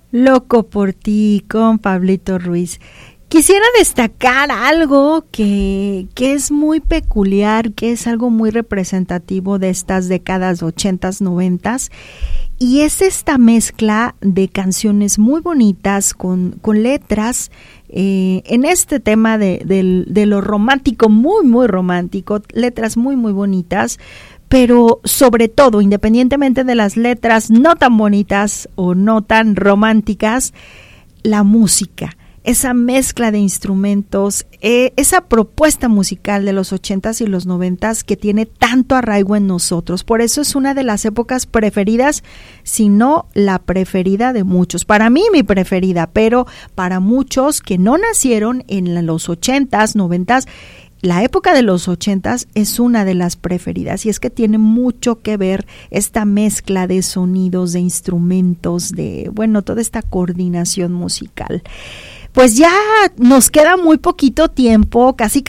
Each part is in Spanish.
Loco por ti, con Pablito Ruiz. Quisiera destacar algo que es muy peculiar, que es algo muy representativo de estas décadas 80s, 90s, y es esta mezcla de canciones muy bonitas con letras en este tema de lo romántico, muy, muy romántico, letras muy, muy bonitas, pero sobre todo, independientemente de las letras no tan bonitas o no tan románticas, la música, esa mezcla de instrumentos, esa propuesta musical de los 80s y los 90s que tiene tanto arraigo en nosotros. Por eso es una de las épocas preferidas, si no la preferida de muchos. Para mí, mi preferida, pero para muchos que no nacieron en los 80s, 90s, la época de los 80s es una de las preferidas, y es que tiene mucho que ver esta mezcla de sonidos, de instrumentos, de, bueno, toda esta coordinación musical. Pues ya nos queda muy poquito tiempo, casi,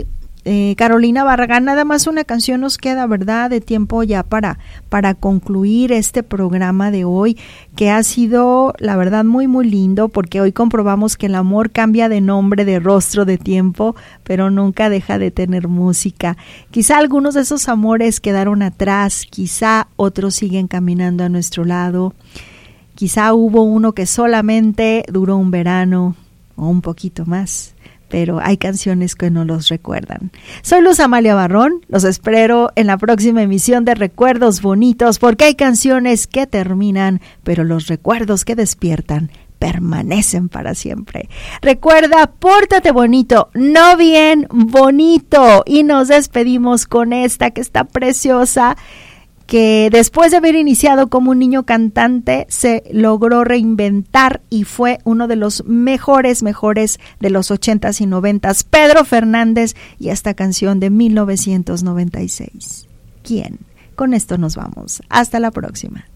Carolina Barragán, nada más una canción nos queda, ¿verdad?, de tiempo ya para concluir este programa de hoy, que ha sido, la verdad, muy, muy lindo, porque hoy comprobamos que el amor cambia de nombre, de rostro, de tiempo, pero nunca deja de tener música. Quizá algunos de esos amores quedaron atrás, quizá otros siguen caminando a nuestro lado, quizá hubo uno que solamente duró un verano o un poquito más, pero hay canciones que no los recuerdan. Soy Luz Amalia Barrón, los espero en la próxima emisión de Recuerdos Bonitos, porque hay canciones que terminan, pero los recuerdos que despiertan permanecen para siempre. Recuerda, pórtate bonito, no bien, bonito, y nos despedimos con esta que está preciosa, que después de haber iniciado como un niño cantante, se logró reinventar y fue uno de los mejores de los 80s y 90s, Pedro Fernández, y esta canción de 1996. ¿Quién? Con esto nos vamos. Hasta la próxima.